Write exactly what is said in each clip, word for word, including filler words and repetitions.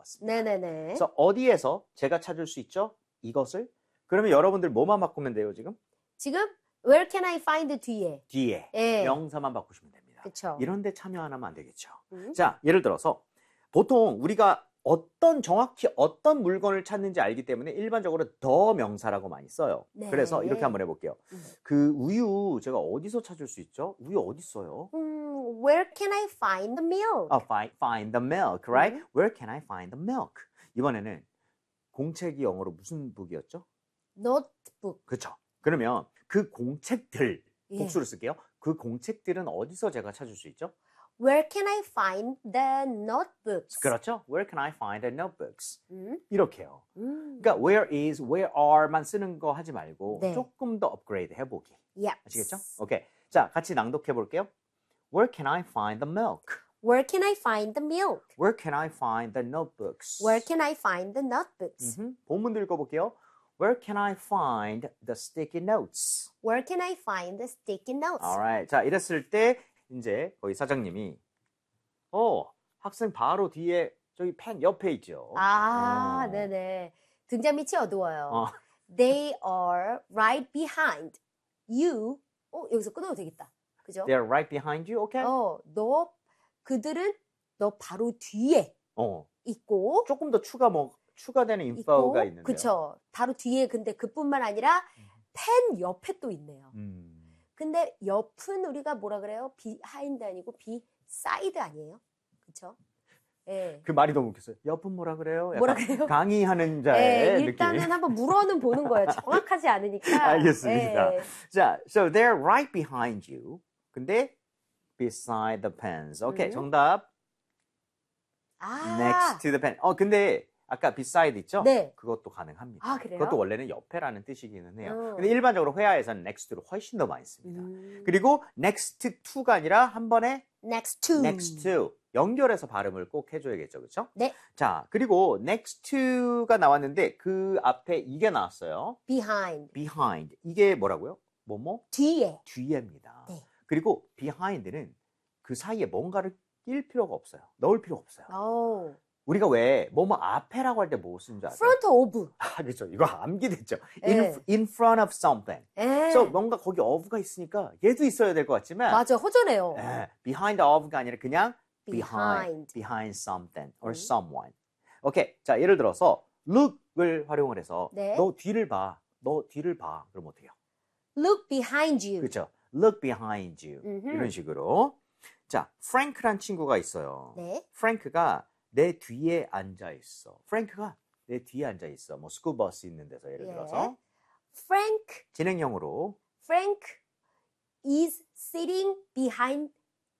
나왔습니다. 네네네. 그래서 어디에서 제가 찾을 수 있죠? 이것을. 그러면 여러분들 뭐만 바꾸면 돼요, 지금? 지금 where can I find 뒤에. 뒤에 예. 명사만 바꾸시면 됩니다. 그쵸. 이런 데 참여 안 하면 안 되겠죠. 음. 자, 예를 들어서 보통 우리가 어떤 정확히 어떤 물건을 찾는지 알기 때문에 일반적으로 더 명사라고 많이 써요. 네. 그래서 이렇게 한번 해볼게요. 음. 그 우유 제가 어디서 찾을 수 있죠? 우유 어디 있어요? 음, where can I find the milk? 아, find, find the milk, right? 음. Where can I find the milk? 이번에는 공책이 영어로 무슨 북이었죠? notebook. 그렇죠. 그러면 그 공책들, 예. 복수를 쓸게요. 그 공책들은 어디서 제가 찾을 수 있죠? Where can I find the notebooks? 그렇죠. Where can I find the notebooks? 음. 이렇게요. 음. 그러니까 where is, where are만 쓰는 거 하지 말고 네. 조금 더 업그레이드 해보기. Yes. 아시겠죠? 오케이. 자, 같이 낭독해 볼게요. Where can I find the milk? Where can I find the milk? Where can I find the notebooks? Where can I find the notebooks? 음흠. 본문도 읽어볼게요. Where can I find the sticky notes? Where can I find the sticky notes? Alright. 자, 이랬을 때 이제 거기 사장님이 어, 학생 바로 뒤에 저기 펜 옆에 있죠. 아, 어. 네네. 등잔 밑이 어두워요. 어. They are right behind you. 어, 여기서 끊어도 되겠다. 그죠? They're right behind you, okay? 어, 너, 그들은 너 바로 뒤에 어. 있고, 조금 더 추가 뭐 추가되는 있고, 인포가 있는데요. 그쵸. 바로 뒤에, 근데 그뿐만 아니라 펜 옆에 또 있네요. 음. 근데 옆은 우리가 뭐라 그래요? behind 아니고 beside 아니에요? 그쵸? 예. 그 말이 너무 웃겼어요. 옆은 뭐라 그래요? 약간 뭐라 그래요? 강의하는 자의 예, 느낌. 일단은 한번 물어는 보는 거예요. 정확하지 않으니까. 알겠습니다. 예. 자, so they're right behind you. 근데 beside the pens. 오케이, 음. 정답. 아. Next to the pen. 어, 근데 아까 beside 있죠? 네. 그것도 가능합니다. 아, 그래요? 그것도 원래는 옆에라는 뜻이기는 해요. 음. 근데 일반적으로 회화에서는 next를 훨씬 더 많이 씁니다. 음. 그리고 next to가 아니라 한 번에 next to. next to 연결해서 발음을 꼭 해줘야겠죠, 그렇죠? 네. 자, 그리고 next to가 나왔는데 그 앞에 이게 나왔어요. behind. behind. 이게 뭐라고요? 뭐뭐? 뒤에. 뒤에입니다. 네. 그리고 behind는 그 사이에 뭔가를 낄 필요가 없어요. 넣을 필요가 없어요. 오. 우리가 왜 뭐뭐 앞에라고 할 때 뭐 쓰는 줄 아세요? front of. 아, 그렇죠. 이거 암기됐죠. In, 네. in front of something. 예. 그래서 뭔가 거기 of가 있으니까 얘도 있어야 될 것 같지만 맞아, 허전해요. 예, behind of가 아니라 그냥 behind, behind. behind something or 음. someone. 오케이. 자, 예를 들어서 look을 활용을 해서 네. 너 뒤를 봐. 너 뒤를 봐. 그럼 어떻게 해요? look behind you. 그렇죠. look behind you. 음흠. 이런 식으로. 자, 프랭크란 친구가 있어요. 네. 프랭크가 내 뒤에 앉아 있어. 프랭크가 내 뒤에 앉아 있어. 뭐 스쿨버스 있는 데서 예를 예. 들어서 Frank, 진행형으로 Frank is sitting behind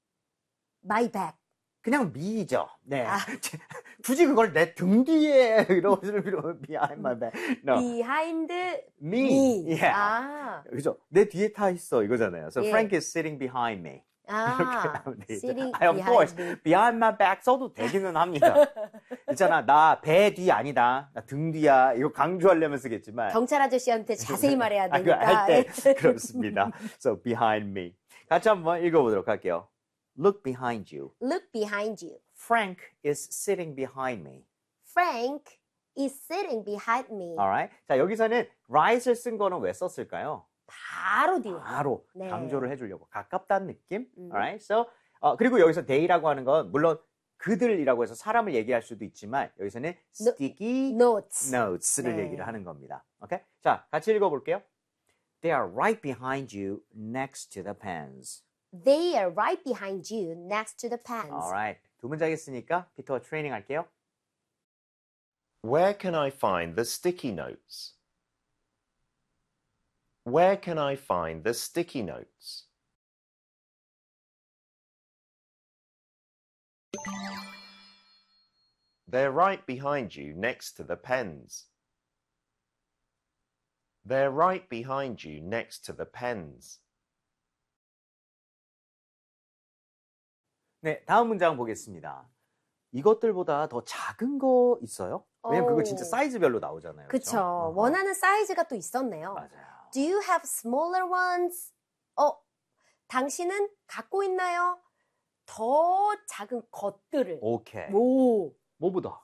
my back. 그냥 me죠. 네. 아. 굳이 그걸 내 등 뒤에 이러면 behind my back. No. behind me. me. Yeah. 아, 그죠? 내 뒤에 타 있어 이거잖아요. So 예. Frank is sitting behind me. 아, 하면 되겠죠. sitting 아, of course. behind me. behind my back 써도 되기는 합니다. 있잖아, 나 배 뒤 아니다. 나 등 뒤야. 이거 강조하려면 쓰겠지만. 경찰 아저씨한테 자세히 말해야 아, 그거 되니까. 할 때 그렇습니다. So behind me. 같이 한번 읽어보도록 할게요. Look behind you. Look behind you. Frank is sitting behind me. Frank is sitting behind me. Alright. 자, 여기서는 right을 쓴 거는 왜 썼을까요? 바로 뒤에. 바로 네. 강조를 해주려고. 가깝다는 느낌. 음. Alright. So, 어, 그리고 여기서 they라고 하는 건 물론 그들이라고 해서 사람을 얘기할 수도 있지만 여기서는 sticky Notes. notes를 네. 얘기를 하는 겁니다. 오케이? 자, 같이 읽어볼게요. They are right behind you next to the pens. They are right behind you next to the pens. Alright. 두 문장 했으니까 피터와 트레이닝 할게요. Where can I find the sticky notes? Where can I find the sticky notes? They're right behind you next to the pens. They're right behind you next to the pens. 네, 다음 문장 보겠습니다. 이것들보다 더 작은 거 있어요? 왜냐면 그거 진짜 오. 사이즈별로 나오잖아요. 그쵸. 어허. 원하는 사이즈가 또 있었네요. 맞아요. Do you have smaller ones? 어, 당신은 갖고 있나요? 더 작은 것들을. 오케이. 오. 뭐보다?